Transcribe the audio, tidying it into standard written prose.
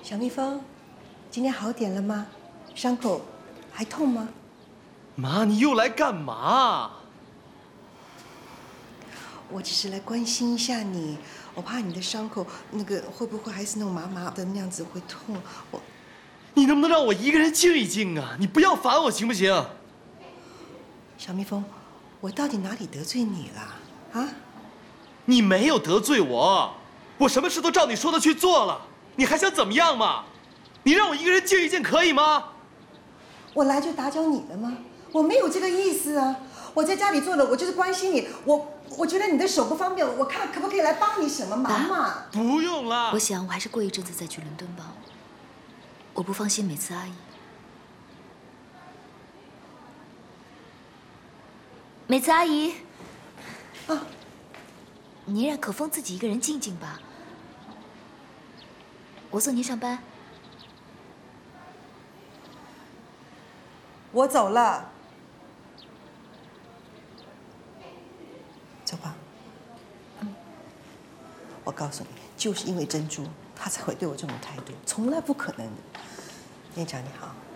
小蜜蜂，今天好点了吗？伤口还痛吗？ 妈，你又来干嘛？ 我只是来关心一下你，我怕你的伤口会不会还是那种麻麻的那样子会痛。 你能不能让我一个人静一静啊？你不要烦我行不行？ 小蜜蜂，我到底哪里得罪你了？啊？ 你没有得罪我，我什么事都照你说的去做了，你还想怎么样嘛？你让我一个人静一静可以吗？ 我来就打搅你了吗？我没有这个意思啊！我在家里做的，我就是关心你。我觉得你的手不方便，我看可不可以来帮你什么忙嘛？ 不用了。 我想我还是过一阵子再去伦敦吧。我不放心美慈阿姨。美慈阿姨， 啊， 您让可风自己一个人静静吧。我送您上班。 我走了。走吧。我告诉你，就是因为珍珠，他才会对我这种态度，从来不可能的。店长你好。